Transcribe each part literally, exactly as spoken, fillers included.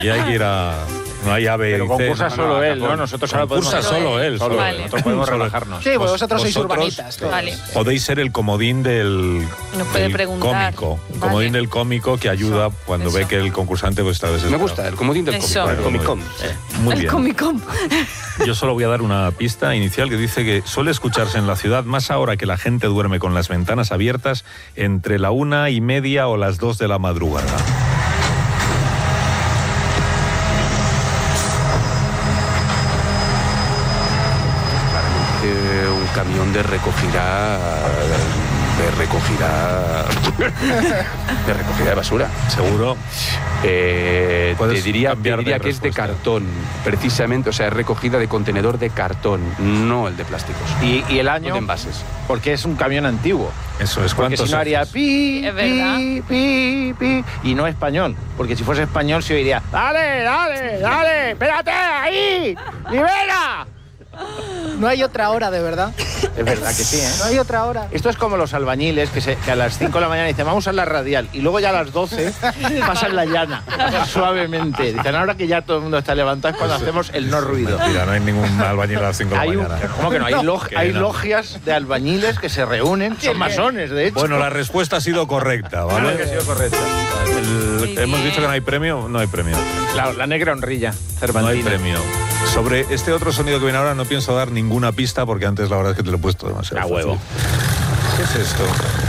Y hay que ir a... No hay A, B Pero y C. concursa no, solo no, él, no, ¿no? Nosotros ahora podemos... Concursa solo él. Solo Solo él. él. Nosotros podemos Solo él. relajarnos. Sí, pues Vos- vosotros sois vosotros urbanitas. todos. Vale. Podéis ser el comodín del, Nos puede del preguntar. cómico. Vale. Comodín del cómico que ayuda Eso, cuando eso. ve que el concursante pues, está desesperado. Me gusta, el comodín del Eso. cómico. Claro, Comic-Con. Muy el bien. Comic-Con. Yo solo voy a dar una pista inicial que dice que suele escucharse en la ciudad más ahora que la gente duerme con las ventanas abiertas entre la una y media o las dos de la madrugada. Eh, un camión de recogida de recogida de recogida de basura. Seguro. Eh, te Puedes diría, te cambiar de diría que es de respuesta. cartón, precisamente, o sea, es recogida de contenedor de cartón, no el de plásticos. Y, y el No año, de envases. porque es un camión antiguo. Eso es. Porque si ¿Cuántos no haría haces? pi, Es verdad. pi, pi, pi. Y no español. Porque si fuese español se oiría, dale, dale, dale, espérate ahí, libera. No hay otra hora, de verdad. Es verdad que sí, ¿eh? No hay otra hora. Esto es como los albañiles que, se, que a las cinco de la mañana dicen vamos a la radial y luego ya a las doce pasan la llana suavemente. Dicen ahora que ya todo el mundo está levantado es cuando hacemos el no ruido. Mentira, no hay ningún albañil a las cinco de la Hay, un- mañana. ¿Cómo que no? Hay, log- Que hay no. logias de albañiles que se reúnen, son masones, de hecho. Bueno, la respuesta ha sido correcta, Claro ¿vale? que ha sido correcta. El- Muy hemos bien. dicho que no hay premio, no hay premio. La, la negra honrilla, No hay Cervantina. premio. Sobre este otro sonido que viene ahora no pienso dar ninguna pista porque antes la verdad es que te lo he puesto demasiado A fácil. huevo. ¿Qué es esto?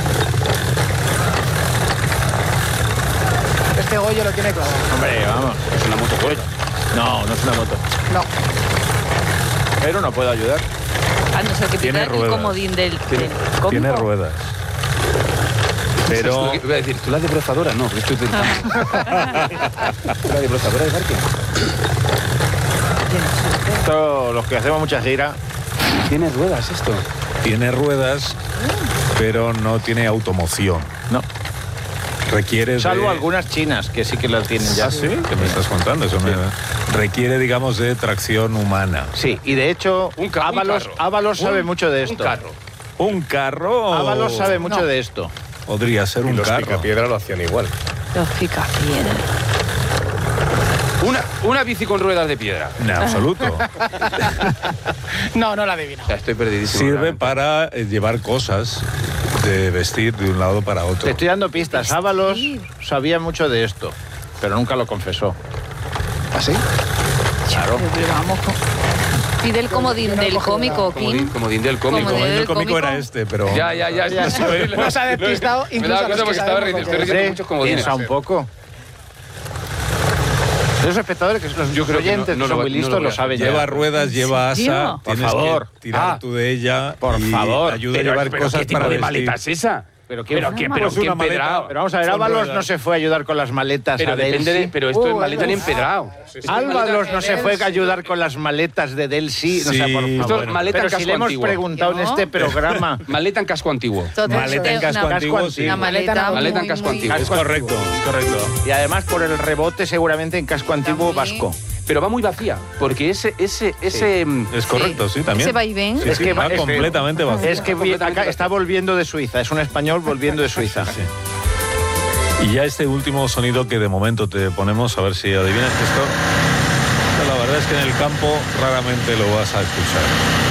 Este Goyo lo tiene claro. Hombre, vamos. Es una moto Goya. No, no es una moto. No. Pero no puedo ayudar. A no ser que Tiene pida el ruedas. comodín del, Tiene, del cómico. tiene ruedas. Pero... Iba a decir, ¿tú la desbrozadora? No, porque estoy pensando. ¿Tú la desbrozadora de parque? Esto, los que hacemos mucha gira, Tiene ruedas esto. Tiene ruedas, pero no tiene automoción. no. Requiere Salvo de... algunas chinas que sí que las tienen ya. ¿Ah, sí? ¿Qué me estás contando? Eso me... Requiere, digamos, de tracción humana. Sí, y de hecho, Un ca- un Ábalos, carro. Ábalos sabe Un- mucho de Un esto. carro. ¿Un carro? Ábalos sabe mucho No. de esto. Podría ser Y un los carro. picapiedra lo hacían igual. Los picapiedras. Una, una bici con ruedas de piedra. En absoluto. No, no la adivino. O sea, estoy perdidísimo. Sirve realmente. para eh, llevar cosas de vestir de un lado para otro. Te estoy dando pistas. Ábalos Sí. sabía mucho de esto, pero nunca lo confesó. ¿Así? Claro. Pero vamos con... Pide el comodín Yo no del cojo cómico, Comodín, Kim. comodín del cómico. Comodín. El del cómico era cómico. este, pero... Ya, ya, ya. ya. Nos ha despistado Me he incluso dado a los cuenta que porque estaba sabemos riendo. lo Estoy que es. riendo Hombre, muchos comodines. piensa un poco. Los espectadores, que los Yo creo que oyentes, no- no que lo son va- muy no listos, lo voy lo, a hacer. saben ya. Lleva ruedas, lleva asa, serio? Por tienes favor. que tirar Ah. tú de ella Por y favor. ayuda a Pero- llevar pero cosas ¿qué tipo para de vestir. maleta es esa? Pero qué- pero qué, pero Pues qué una maleta. empedrado. Pero vamos a ver, Son Ábalos ruedas. no se fue a ayudar con las maletas Pero a depende de, Delsi. pero esto es Uh, maleta en uf. empedrado. Ábalos no se fue a ayudar con las maletas de Delsi. O sea, Sí, por esto favor. es maleta Pero en si casco le hemos antiguo. preguntado en No. este programa... Maleta en casco antiguo. Total, Maleta en una- casco casco antiguo, antiguo. sí. Una maleta, Maleta en muy, casco muy- antiguo. Es correcto, es correcto. Y además por el rebote seguramente en casco antiguo También. vasco. Pero va muy vacía, porque ese, ese, ese... mm, Es correcto, sí, también. Ese vaivén. Sí, Es sí, que va va- es que- completamente vacío. Es que vi- acá está volviendo de Suiza, es un español volviendo de Suiza. Sí. Y ya este último sonido que de momento te ponemos, a ver si adivinas esto. La verdad es que en el campo raramente lo vas a escuchar.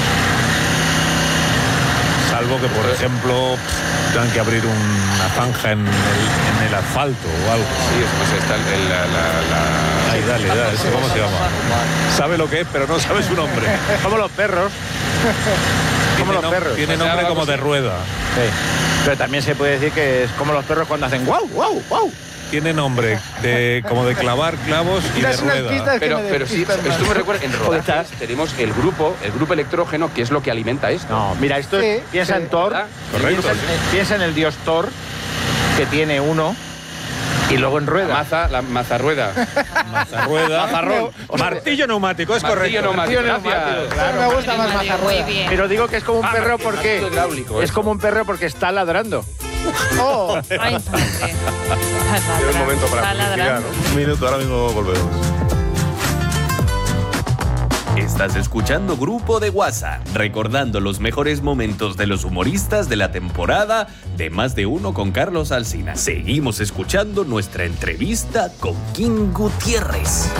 Salvo que, por ejemplo, tengan que abrir una zanja en el, en el asfalto o algo. Sí, es, pues está el- el- la, la, la- Ahí, dale, dale, ¿eso ¿cómo se llama? Sabe lo que es, pero no sabe su nombre. Como los perros. Como Tiene los nom- perros. Tiene O sea, nombre algo como de así. rueda. Sí. Pero también se puede decir que es como los perros cuando hacen guau, guau, guau. Tiene nombre de como de clavar clavos y de Tiras unas rueda. pistas que Pero, me pero sí, despistan más. esto me recuerda, en rodajes Joder. tenemos el grupo, el grupo electrógeno, que es lo que alimenta esto. No, mira, esto es- Sí, piensa sí. en Thor. ¿Verdad? Correcto, Piensa, en- sí. piensa en el dios Thor, que tiene uno, y luego en La rueda. maza, la mazarrueda. Mazarrueda. Mazarrón. Martillo neumático, es Martillo correcto. neumático, Martillo gracias. neumático, Claro, me gusta más Muy mazarrueda. bien. Pero digo que es como un Ah, perro martillo porque hidráulico, es eso. como un perro porque está ladrando. Oh, Ay, madre. Es el momento para Está publicidad, ladrando. ¿no? Un minuto, ahora mismo volvemos. Estás escuchando Grupo de WhatsApp, recordando los mejores momentos de los humoristas de la temporada de Más de Uno con Carlos Alsina. Seguimos escuchando nuestra entrevista con King Gutiérrez.